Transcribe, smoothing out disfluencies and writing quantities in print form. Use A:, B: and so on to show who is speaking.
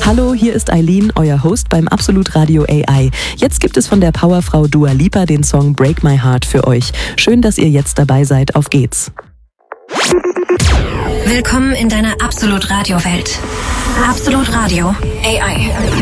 A: Hallo, hier ist Eileen, euer Host beim Absolut Radio AI. Jetzt gibt es von der Powerfrau Dua Lipa den Song Break My Heart für euch. Schön, dass ihr jetzt dabei seid. Auf geht's.
B: Willkommen in deiner Absolut Radio Welt. Absolut Radio AI.